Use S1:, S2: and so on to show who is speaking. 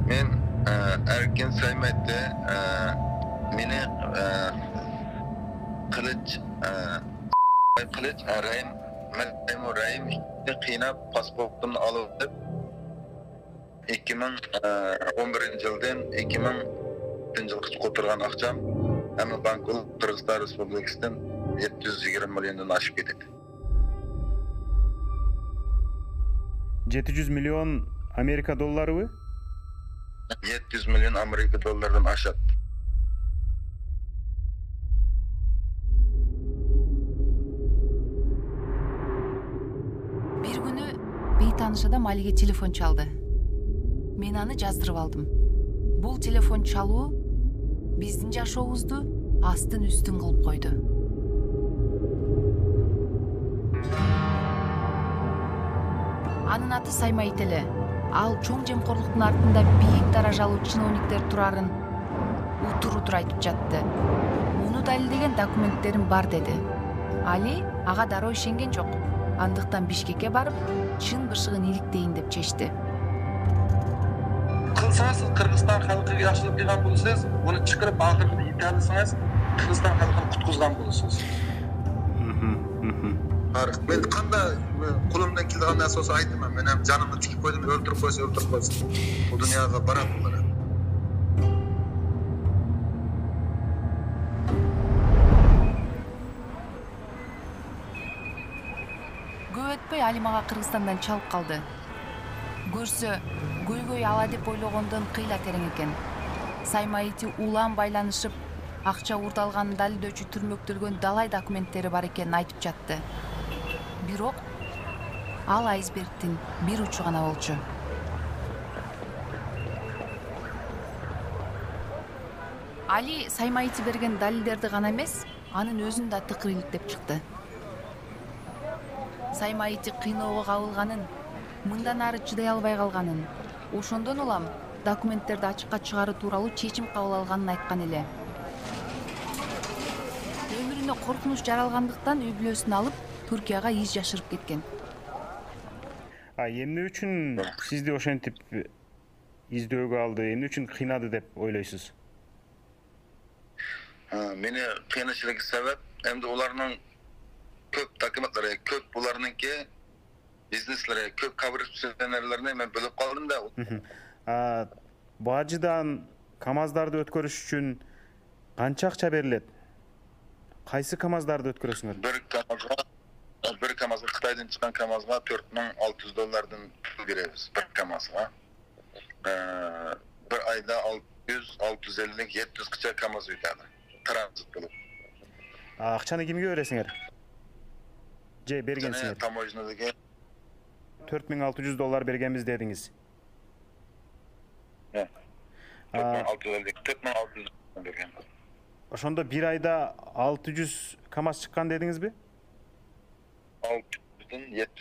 S1: Men Erkin Saymet'te meni Kılıç Rahim qiynab pasportumni olib 2011-yildan 2000-yilgacha qo'tirgan aqcham hamma bankul Qirg'iziston Respublikasidan 720 milliondan oshib ketadi.
S2: 700 milyon Amerika dollары mı?
S1: 700 milyon Amerika dollardan aşağı.
S3: Bir günü beytanış adam Ali'ge telefon çaldı. Men аны жаздырып алдым. Бул телефон чалуу биздин жашообузду астын үстүн кылып койду. Анын аты Саймайт эле. Ал чоң жемкорлуктун артында бийик даражалуу чиновниктер турарын утур айтып жатты. Муну далилдеген документтерим бар деди. Али ага дароо ишенген жок. Андыктан Бишкекке барып, чын бышыгын иликтейин деп чечти.
S4: Кылсаңыз Кыргызстан халкыга жакшылык кылган болсоңуз, муну чакырып акыркы италсаңыз, Кыргызстан халкын куткузган болосуз.
S1: Ben qanday qo'limdan kelgan narsa olsa aytaman. Men ham jonimni tikib qo'ydim, o'ldirib qo'ysa. Bu dunyoga boradi bular.
S3: Көп өтпөй Али мага Кыргызстандан чалып калды. Көрсө, көйгөй ала деп ойлогондон кыйла терең экен. Саймайти улам байланышып, акча урдалганын далилдөөчү түрмөктөлгөн далай документтери бар экенин айтып жатты. Бирок ал айсбергдин бир учу гана болчу. Али Саймайти берген далилдерди гана эмес, анын өзүн да тыкыр иликтеп чыкты. Саймайти кыйноого кабылганын, мындан ары чыдай албай калганын, ошондон улам документтерди ачыкка чыгаруу тууралуу чечим кабыл алганын айткан эле. Өмүрүнө коркунуч жаралгандыктан үй бүлөсүн алып, Түркияга из жашырып кеткен.
S2: Эмне үчүн сизди ошентип издөөгө алды, эмне үчүн кыйнады деп ойлойсуз?
S1: Meni qiyinchilik sebep endi ularning ko'p dokumentlari, ko'p bularninki bizneslari, ko'p korrupsionerlarni men bilib qoldim-da.
S2: Бажыдан КАМАЗдарды өткөрүш үчүн канча акча берилет? Кайсы КАМАЗдарды өткөрөсүңөр?
S1: Bir KAMAZga Xitoydan chiqqan KAMAZga $4600 pul beramiz bir KAMAZga. Bir ayda 600, 650, 700 gacha KAMAZ o'tadi. Tranzit qilib.
S2: Акчаны кимге бересиңер? Же бергенсиңер?
S1: Таможнядагы
S2: $4600 бергенбиз дедиңиз.
S1: 4600 берген.
S2: Ошондо бир айда 600 КАМАЗ чыккан дедиңизби?
S1: 600'den 700